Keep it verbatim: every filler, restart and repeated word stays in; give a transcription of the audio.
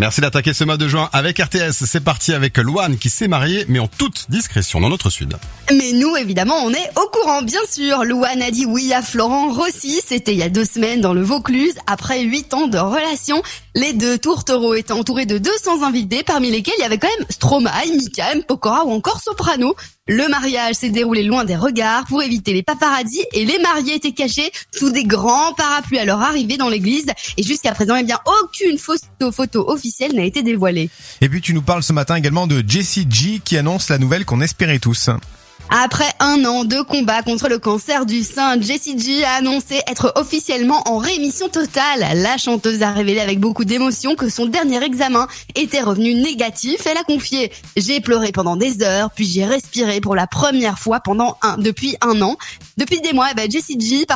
Merci d'attaquer ce mois de juin avec R T S. C'est parti avec Louane qui s'est mariée, mais en toute discrétion dans notre sud. Mais nous, évidemment, on est au courant, bien sûr. Louane a dit oui à Florent Rossi. C'était il y a deux semaines dans le Vaucluse. Après huit ans de relation, les deux tourtereaux étaient entourés de deux cents invités, parmi lesquels il y avait quand même Stromae, Mika, M. Pokora ou encore Soprano. Le mariage s'est déroulé loin des regards pour éviter les paparazzis et les mariés étaient cachés sous des grands parapluies à leur arrivée dans l'église. Et jusqu'à présent, eh bien, aucune photo, photo officielle n'a été dévoilée. Et puis tu nous parles ce matin également de Jessie J qui annonce la nouvelle qu'on espérait tous. Après un an de combat contre le cancer du sein, Jessie J a annoncé être officiellement en rémission totale. La chanteuse a révélé avec beaucoup d'émotion que son dernier examen était revenu négatif. Elle a confié « J'ai pleuré pendant des heures, puis j'ai respiré pour la première fois pendant un, depuis un an. » Depuis des mois, eh ben, Jessie J